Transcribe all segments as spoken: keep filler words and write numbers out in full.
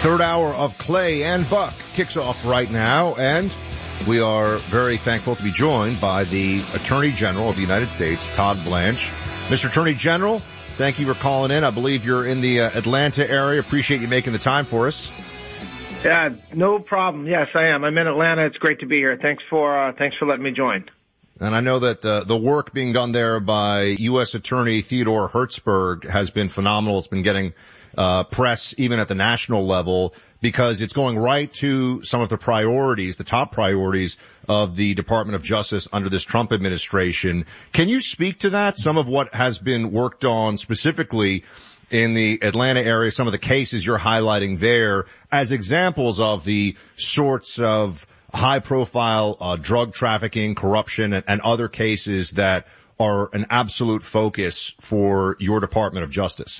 Third hour of Clay and Buck kicks off right now, and we are very thankful to be joined by the Attorney General of the United States, Todd Blanche. Mister Attorney General, thank you for calling in. I believe you're in the uh, Atlanta area. Appreciate you making the time for us. Yeah, no problem. Yes, I am. I'm in Atlanta. It's great to be here. Thanks for uh, thanks for letting me join. And I know that uh, the work being done there by U S Attorney Theodore Hertzberg has been phenomenal. It's been getting uh press even at the national level because it's going right to some of the priorities, the top priorities of the Department of Justice under this Trump administration. Can you speak to that? Some of what has been worked on specifically in the Atlanta area, some of the cases you're highlighting there as examples of the sorts of high-profile uh, drug trafficking, corruption, and, and other cases that are an absolute focus for your Department of Justice?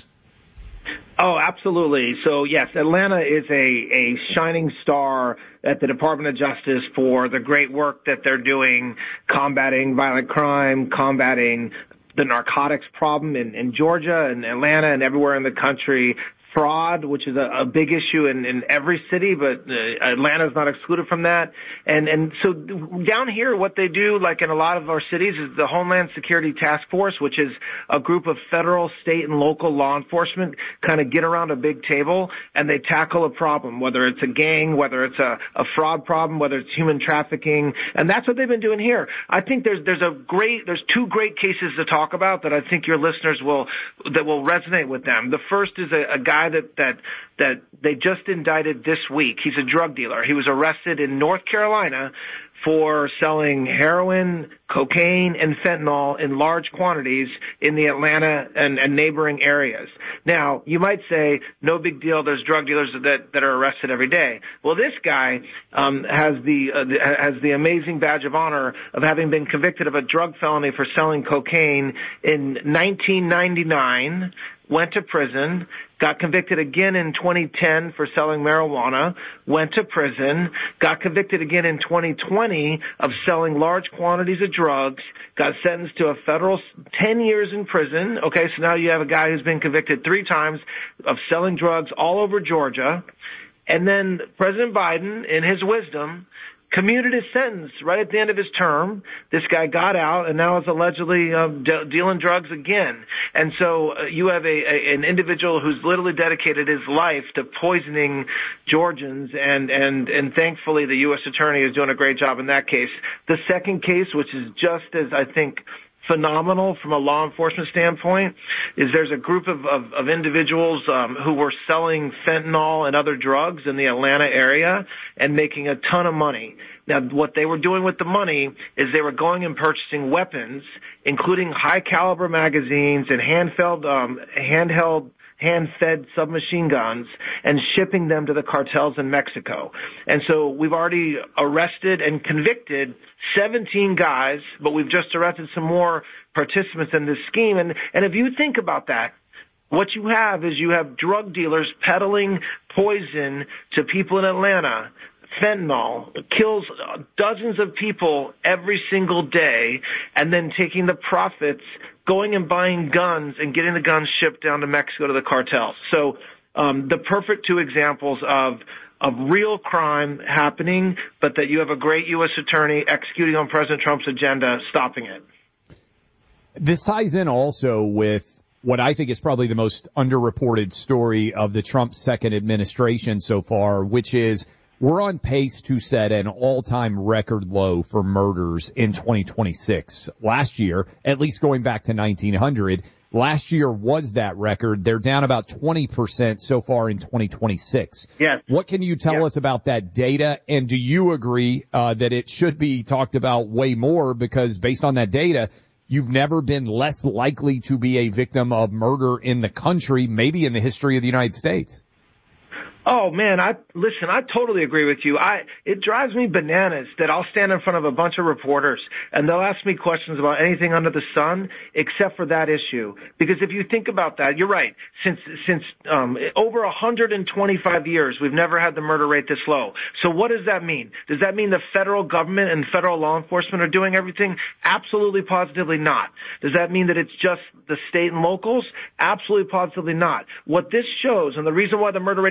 Oh, absolutely. So, yes, Atlanta is a, a shining star at the Department of Justice for the great work that they're doing, combating violent crime, combating the narcotics problem in, in Georgia and Atlanta and everywhere in the country. Fraud, which is a, a big issue in, in every city, but uh, Atlanta is not excluded from that. And and so down here, what they do, like in a lot of our cities, is the Homeland Security Task Force, which is a group of federal, state, and local law enforcement kind of get around a big table and they tackle a problem, whether it's a gang, whether it's a, a fraud problem, whether it's human trafficking, and that's what they've been doing here. I think there's there's a great there's two great cases to talk about that I think your listeners will that will resonate with them. The first is a, a guy that that that they just indicted this week. He's a drug dealer. He was arrested in North Carolina for selling heroin, cocaine, and fentanyl in large quantities in the Atlanta and, and neighboring areas. Now, you might say, no big deal, there's drug dealers that, that are arrested every day. Well, this guy um, has the, uh, the has the amazing badge of honor of having been convicted of a drug felony for selling cocaine in nineteen ninety-nine, went to prison, got convicted again in twenty ten for selling marijuana, went to prison, got convicted again in twenty twenty of selling large quantities of drugs, got sentenced to a federal ten years in prison. Okay, so now you have a guy who's been convicted three times of selling drugs all over Georgia. And then President Biden, in his wisdom, commuted his sentence right at the end of his term. This guy got out and now is allegedly uh, de- dealing drugs again. And so uh, you have a, a an individual who's literally dedicated his life to poisoning Georgians, and, and, and thankfully the U S attorney is doing a great job in that case. The second case, which is just as, I think, phenomenal from a law enforcement standpoint, is there's a group of, of, of individuals um, who were selling fentanyl and other drugs in the Atlanta area and making a ton of money. Now, what they were doing with the money is they were going and purchasing weapons, including high-caliber magazines and handheld, um, handheld hand-fed submachine guns, and shipping them to the cartels in Mexico. And so we've already arrested and convicted seventeen guys, but we've just arrested some more participants in this scheme. And, and if you think about that, what you have is you have drug dealers peddling poison to people in Atlanta. Fentanyl kills dozens of people every single day, and then taking the profits, going and buying guns and getting the guns shipped down to Mexico to the cartels. So um, the perfect two examples of of real crime happening, but that you have a great U S attorney executing on President Trump's agenda, stopping it. This ties in also with what I think is probably the most underreported story of the Trump second administration so far, which is we're on pace to set an all-time record low for murders in twenty twenty-six. Last year, at least going back to nineteen hundred, last year was that record. They're down about twenty percent so far in twenty twenty-six. Yes. What can you tell yes. us about that data? And do you agree uh, that it should be talked about way more, because based on that data, you've never been less likely to be a victim of murder in the country, maybe in the history of the United States? Oh man, I listen, I totally agree with you. I it drives me bananas that I'll stand in front of a bunch of reporters and they'll ask me questions about anything under the sun except for that issue. Because if you think about that, you're right. Since since um over one hundred twenty-five years, we've never had the murder rate this low. So what does that mean? Does that mean the federal government and federal law enforcement are doing everything? Absolutely, positively not. Does that mean that it's just the state and locals? Absolutely, positively not. What this shows, and the reason why the murder rate is so low,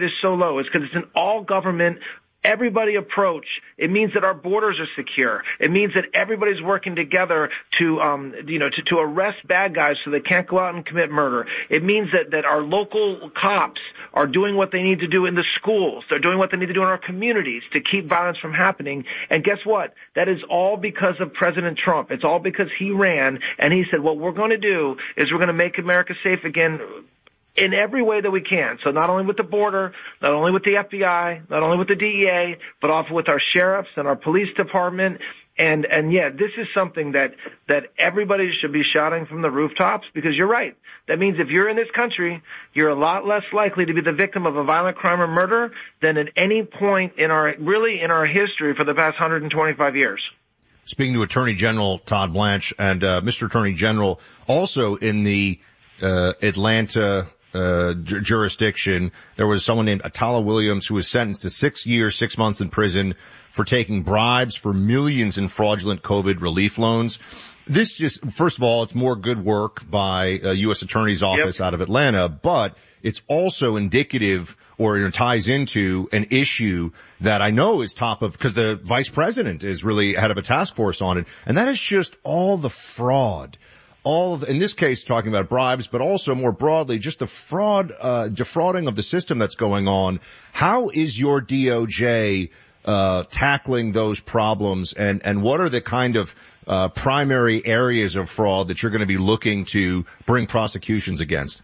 low is because it's an all-government, everybody approach. It means that our borders are secure. It means that everybody's working together to, um, you know, to, to arrest bad guys so they can't go out and commit murder. It means that, that our local cops are doing what they need to do in the schools. They're doing what they need to do in our communities to keep violence from happening. And guess what? That is all because of President Trump. It's all because he ran and he said, what we're going to do is we're going to make America safe again in every way that we can. So not only with the border, not only with the F B I, not only with the D E A, but also with our sheriffs and our police department. And, and yeah, this is something that, that everybody should be shouting from the rooftops, because you're right. That means if you're in this country, you're a lot less likely to be the victim of a violent crime or murder than at any point in our, really in our history for the past one hundred twenty-five years. Speaking to Attorney General Todd Blanche, and, uh, Mister Attorney General, also in the, uh, Atlanta, Uh, ju- jurisdiction, there was someone named Atala Williams who was sentenced to six years, six months in prison for taking bribes for millions in fraudulent COVID relief loans. This just, first of all, it's more good work by a U S Attorney's Office yep. out of Atlanta, but it's also indicative or it ties into an issue that I know is top of, because the Vice President is really head of a task force on it, and that is just all the fraud. All of, in this case, talking about bribes, but also more broadly, just the fraud, uh, defrauding of the system that's going on. How is your D O J, uh, tackling those problems, and, and what are the kind of, uh, primary areas of fraud that you're going to be looking to bring prosecutions against?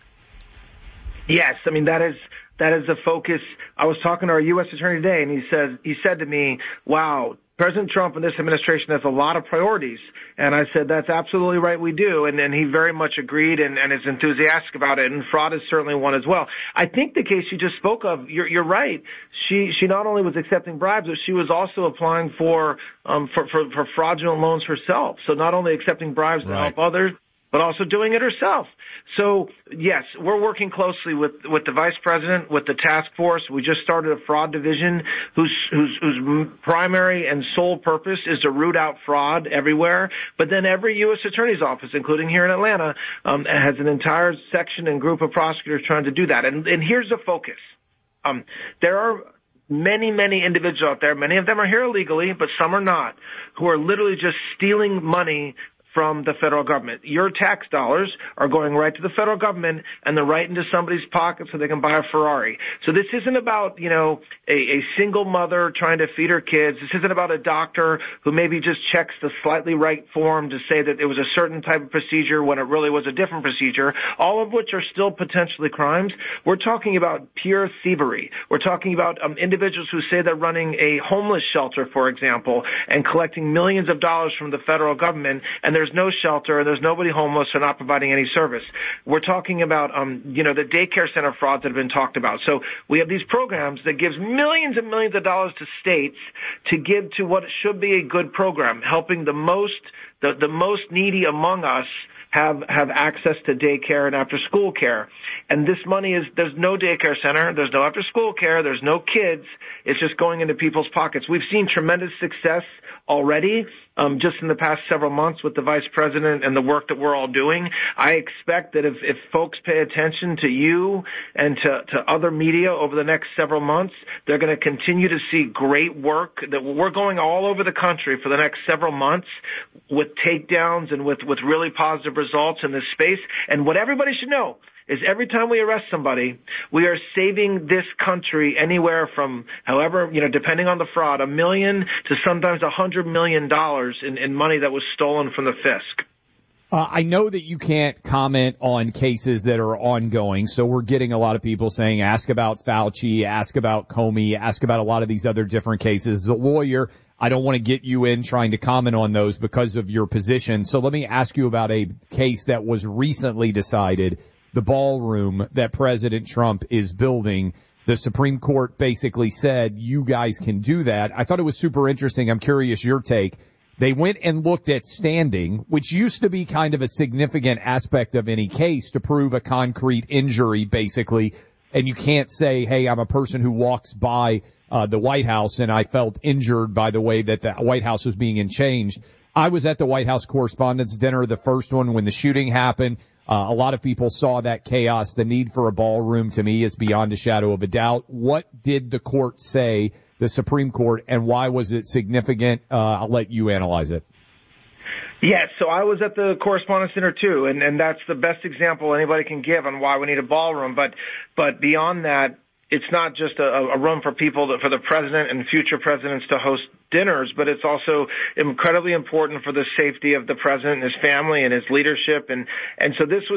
Yes, I mean, that is, that is the focus. I was talking to our U S Attorney today, and he said, he said to me, wow, President Trump and this administration has a lot of priorities. And I said, that's absolutely right, we do. And, and he very much agreed and, and is enthusiastic about it. And fraud is certainly one as well. I think the case you just spoke of, you're, you're right. She, she not only was accepting bribes, but she was also applying for, um, for, for, for fraudulent loans herself. So not only accepting bribes to right. help others, but also doing it herself. So, yes, we're working closely with, with the Vice President, with the task force. We just started a fraud division whose, whose, whose primary and sole purpose is to root out fraud everywhere. But then every U S Attorney's Office, including here in Atlanta, um, has an entire section and group of prosecutors trying to do that. And, and here's the focus. Um, there are many, many individuals out there, many of them are here illegally, but some are not, who are literally just stealing money from the federal government. Your tax dollars are going right to the federal government, and they're right into somebody's pocket so they can buy a Ferrari. So this isn't about, you know, a, a single mother trying to feed her kids. This isn't about a doctor who maybe just checks the slightly right form to say that it was a certain type of procedure when it really was a different procedure, all of which are still potentially crimes. We're talking about pure thievery. We're talking about um, individuals who say they're running a homeless shelter, for example, and collecting millions of dollars from the federal government, and there's no shelter, and there's nobody homeless or not providing any service. We're talking about, um, you know, the daycare center frauds that have been talked about. So we have these programs that gives millions and millions of dollars to states to give to what should be a good program, helping the most, the, the most needy among us have, have access to daycare and after school care. And this money is, there's no daycare center, there's no after school care, there's no kids. It's just going into people's pockets. We've seen tremendous success already, um, just in the past several months with the Vice President and the work that we're all doing. I expect that if, if folks pay attention to you and to, to other media over the next several months, they're going to continue to see great work, that we're going all over the country for the next several months with takedowns and with, with really positive results in this space. And what everybody should know is every time we arrest somebody, we are saving this country anywhere from, however, you know, depending on the fraud, a million to sometimes a hundred million dollars in, in money that was stolen from the Fisc. Uh, I know that you can't comment on cases that are ongoing, so we're getting a lot of people saying, ask about Fauci, ask about Comey, ask about a lot of these other different cases. As a lawyer, I don't want to get you in trying to comment on those because of your position. So let me ask you about a case that was recently decided, the ballroom that President Trump is building. The Supreme Court basically said, you guys can do that. I thought it was super interesting. I'm curious your take. They went and looked at standing, which used to be kind of a significant aspect of any case to prove a concrete injury, basically. And you can't say, hey, I'm a person who walks by uh, the White House and I felt injured by the way that the White House was being changed. I was at the White House Correspondents' Dinner, the first one when the shooting happened. Uh, a lot of people saw that chaos. The need for a ballroom, to me, is beyond a shadow of a doubt. What did the court say, the Supreme Court, and why was it significant? Uh, I'll let you analyze it. Yes, so I was at the Correspondence Center too, and, and that's the best example anybody can give on why we need a ballroom. But but beyond that, it's not just a, a room for people, that, for the president and future presidents to host dinners, but it's also incredibly important for the safety of the president and his family and his leadership. And, and so this was